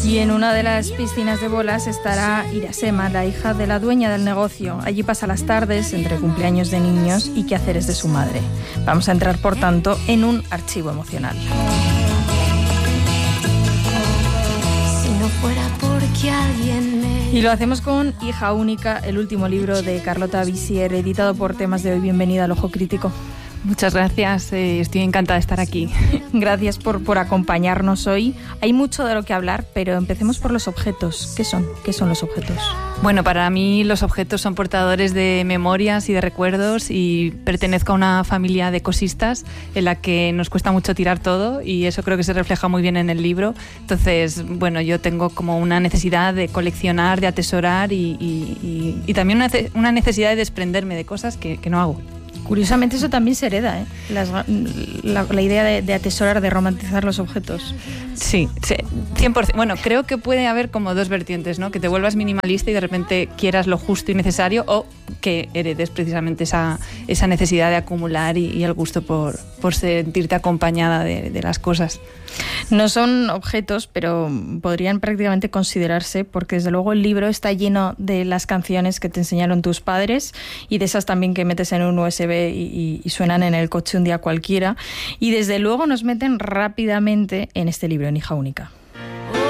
Y en una de las piscinas de bolas estará Irasema, la hija de la dueña del negocio. Allí pasa las tardes entre cumpleaños de niños y quehaceres de su madre. Vamos a entrar, por tanto, en un archivo emocional. Si no fuera porque alguien me... Y lo hacemos con Hija única, el último libro de Carlota Visier, editado por Temas de Hoy. Bienvenida al Ojo Crítico. Muchas gracias, estoy encantada de estar aquí. Gracias por acompañarnos hoy. Hay mucho de lo que hablar, pero empecemos por los objetos. ¿Qué son? ¿Qué son los objetos? Bueno, para mí los objetos son portadores de memorias y de recuerdos, y pertenezco a una familia de cosistas en la que nos cuesta mucho tirar todo, y eso creo que se refleja muy bien en el libro. Entonces, bueno, yo tengo como una necesidad de coleccionar, de atesorar y también una necesidad de desprenderme de cosas que no hago. Curiosamente eso también se hereda, ¿eh? La idea de atesorar, de romantizar los objetos. Sí, 100%. Bueno, creo que puede haber como dos vertientes, ¿no? Que te vuelvas minimalista y de repente quieras lo justo y necesario, o que heredes precisamente esa necesidad de acumular y el gusto por sentirte acompañada de las cosas. No son objetos, pero podrían prácticamente considerarse, porque desde luego el libro está lleno de las canciones que te enseñaron tus padres y de esas también que metes en un USB y suenan en el coche un día cualquiera, y desde luego nos meten rápidamente en este libro, en Hija única.